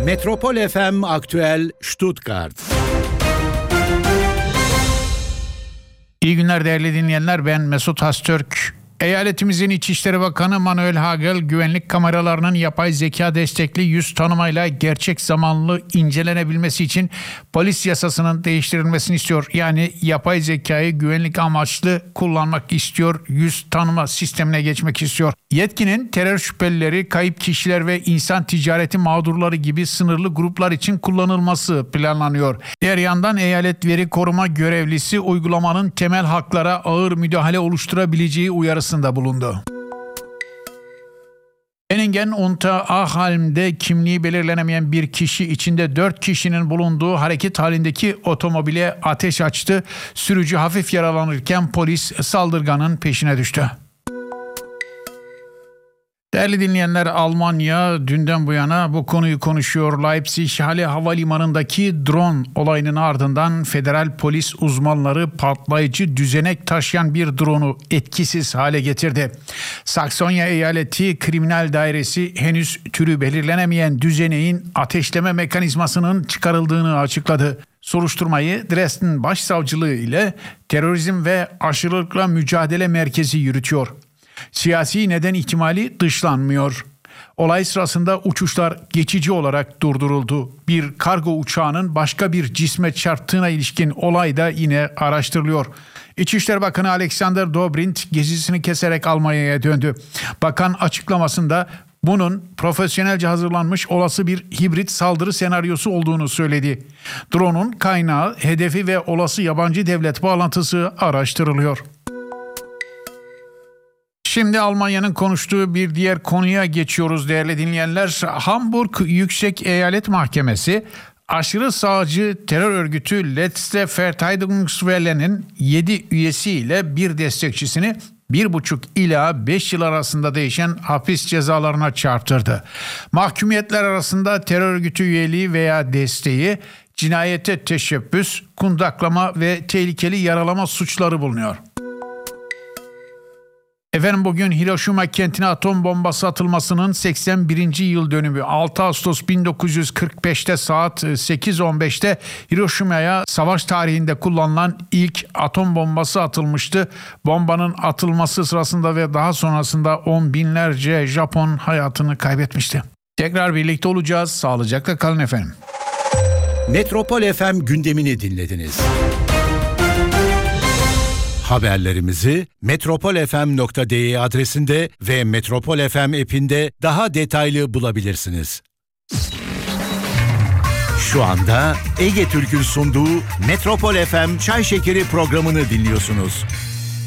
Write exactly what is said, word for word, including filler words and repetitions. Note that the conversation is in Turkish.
Metropol F M Aktüel Stuttgart. İyi günler değerli dinleyenler, ben Mesut Hastürk. Eyaletimizin İçişleri Bakanı Manuel Hagel, güvenlik kameralarının yapay zeka destekli yüz tanımayla gerçek zamanlı incelenebilmesi için polis yasasının değiştirilmesini istiyor. Yani yapay zekayı güvenlik amaçlı kullanmak istiyor, yüz tanıma sistemine geçmek istiyor. Yetkinin terör şüphelileri, kayıp kişiler ve insan ticareti mağdurları gibi sınırlı gruplar için kullanılması planlanıyor. Diğer yandan eyalet veri koruma görevlisi uygulamanın temel haklara ağır müdahale oluşturabileceği uyarısı da bulundu. Eningen unter Achalm'de kimliği belirlenemeyen bir kişi içinde dört kişinin bulunduğu hareket halindeki otomobile ateş açtı. Sürücü hafif yaralanırken polis saldırganın peşine düştü. Değerli dinleyenler, Almanya dünden bu yana bu konuyu konuşuyor. Leipzig Halle Havalimanı'ndaki drone olayının ardından federal polis uzmanları patlayıcı düzenek taşıyan bir drone'u etkisiz hale getirdi. Saksonya Eyaleti Kriminal Dairesi henüz türü belirlenemeyen düzeneğin ateşleme mekanizmasının çıkarıldığını açıkladı. Soruşturmayı Dresden Başsavcılığı ile Terörizm ve Aşırılıkla Mücadele Merkezi yürütüyor. Siyasi neden ihtimali dışlanmıyor. Olay sırasında uçuşlar geçici olarak durduruldu. Bir kargo uçağının başka bir cisme çarptığına ilişkin olay da yine araştırılıyor. İçişleri Bakanı Alexander Dobrindt gezisini keserek Almanya'ya döndü. Bakan açıklamasında bunun profesyonelce hazırlanmış olası bir hibrit saldırı senaryosu olduğunu söyledi. Drone'un kaynağı, hedefi ve olası yabancı devlet bağlantısı araştırılıyor. Şimdi Almanya'nın konuştuğu bir diğer konuya geçiyoruz değerli dinleyenler. Hamburg Yüksek Eyalet Mahkemesi, aşırı sağcı terör örgütü Letzte Verteidigungswelle'nin yedi üyesiyle bir destekçisini bir buçuk ila beş yıl arasında değişen hapis cezalarına çarptırdı. Mahkumiyetler arasında terör örgütü üyeliği veya desteği, cinayete teşebbüs, kundaklama ve tehlikeli yaralama suçları bulunuyor. Efendim, bugün Hiroşima kentine atom bombası atılmasının seksen birinci yıl dönümü. altı Ağustos bin dokuz yüz kırk beşte saat sekiz on beşte Hiroşima'ya savaş tarihinde kullanılan ilk atom bombası atılmıştı. Bombanın atılması sırasında ve daha sonrasında on binlerce Japon hayatını kaybetmişti. Tekrar birlikte olacağız. Sağlıcakla kalın efendim. Metropol F M gündemini dinlediniz. Haberlerimizi metropol f m nokta d e adresinde ve Metropol F M app'inde daha detaylı bulabilirsiniz. Şu anda Ege Türk'ün sunduğu Metropol F M Çay Şekeri programını dinliyorsunuz.